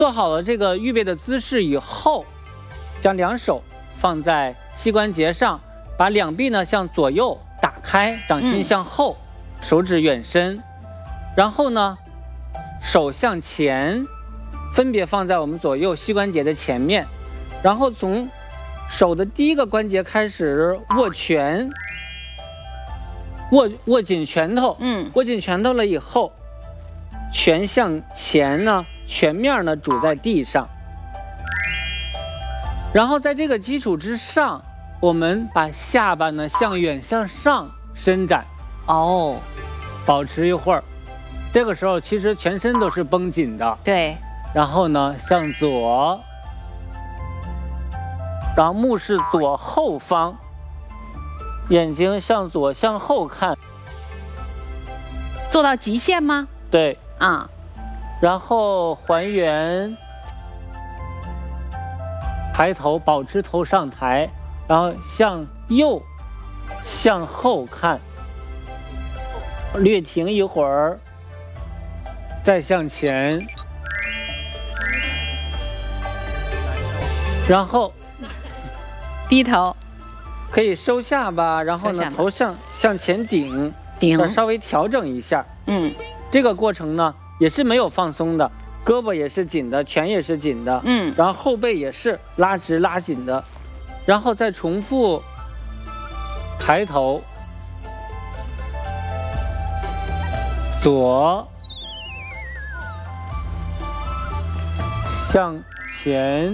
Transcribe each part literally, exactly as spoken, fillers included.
做好了这个预备的姿势以后，将两手放在膝关节上，把两臂呢向左右打开，掌心向后，嗯、手指远伸，然后呢，手向前，分别放在我们左右膝关节的前面，然后从手的第一个关节开始握拳，握握紧拳头，嗯，握紧拳头了以后，拳向前呢，拳面呢拄在地上，然后在这个基础之上，我们把下巴呢向远向上伸展， 哦， 保持一会儿。这个时候其实全身都是绷紧的， 对。 然后呢向左，然后目视左后方，眼睛向左向后看， 做到极限吗？ 对， 啊， 然后还原，抬头，保持头上抬，然后向右向后看，略停一会儿，再向前，然后低头， 可以收下巴，然后呢头向向前顶， 顶， 稍微调整一下。 嗯， 这个过程呢也是没有放松的，胳膊也是紧的，拳也是紧的，嗯，然后后背也是拉直拉紧的，然后再重复抬头，左向前，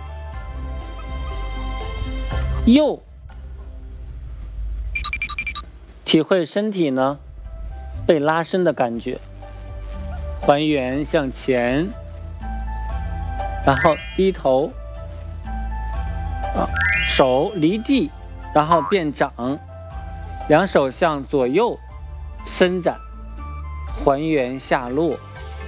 右，体会身体呢被拉伸的感觉，还原向前，然后低头，啊，手离地，然后变掌，两手向左右伸展，还原下落。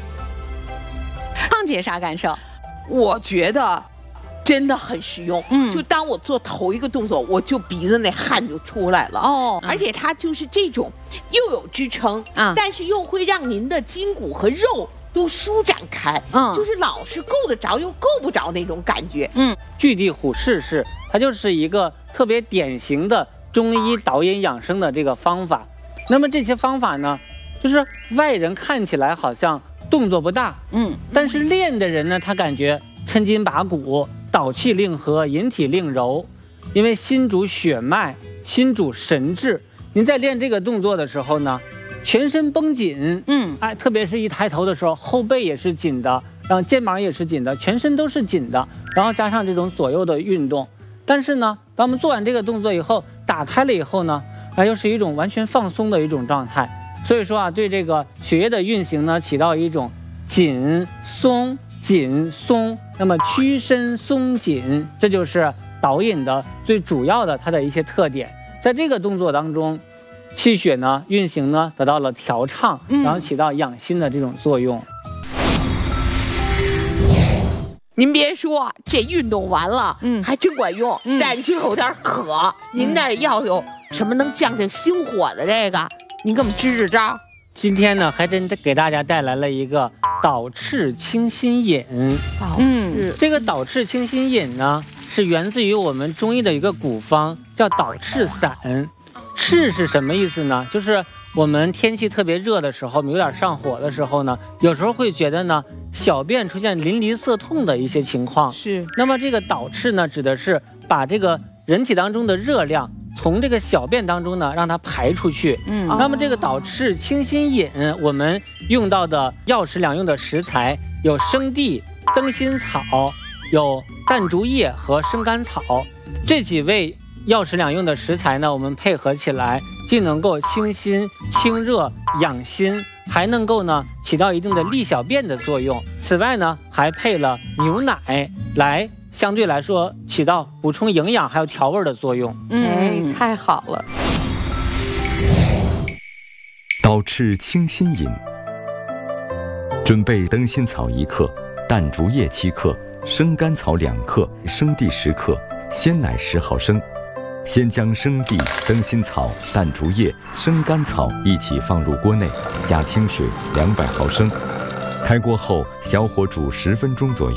胖姐啥感受？ 我觉得真的很实用。嗯，就当我做头一个动作，我就鼻子那汗就出来了。哦，而且它就是这种又有支撑啊，但是又会让您的筋骨和肉都舒展开。嗯，就是老是够得着又够不着那种感觉。 嗯，巨地虎式式，它就是一个特别典型的中医导引养生的这个方法。那么这些方法呢，就是外人看起来好像动作不大，嗯，但是练的人呢，他感觉抻筋拔骨，导气令和，引体令柔，因为心主血脉，心主神志。您在练这个动作的时候呢，全身绷紧，嗯，哎，特别是一抬头的时候，后背也是紧的，然后肩膀也是紧的，全身都是紧的，然后加上这种左右的运动。但是呢，当我们做完这个动作以后，打开了以后呢，啊，又是一种完全放松的一种状态。所以说啊，对这个血液的运行呢，起到一种紧松紧松，那么屈伸松紧，这就是导引的最主要的它的一些特点。在这个动作当中，气血呢运行呢得到了调畅，然后起到养心的这种作用。 您别说，这运动完了，嗯，还真管用，嗯、但是就有点渴。您那儿要有什么能降降心火的这个？您给我们支支招。 今天呢，还真给大家带来了一个导赤清心饮。 嗯， 这个导赤清心饮呢，是源自于我们中医的一个古方，叫导赤散。赤是什么意思呢？就是我们天气特别热的时候，有点上火的时候呢，有时候会觉得呢，小便出现淋漓涩痛的一些情况。 是。 那么这个导赤呢，指的是把这个人体当中的热量从这个小便当中呢，让它排出去。嗯，那么这个导赤清心饮，我们用到的药食两用的食材有生地、灯心草，有淡竹叶和生甘草。这几味药食两用的食材呢，我们配合起来，既能够清心、清热、养心，还能够呢起到一定的利小便的作用。此外呢，还配了牛奶来。相对来说起到补充营养还有调味的作用。 嗯，太好了。 导赤清心饮，准备灯心草一克，淡竹叶七克，生甘草两克，生地十克，鲜奶十毫升。先将生地、灯心草、淡竹叶、生甘草一起放入锅内，加清水两百毫升。 开锅后小火煮十分钟左右。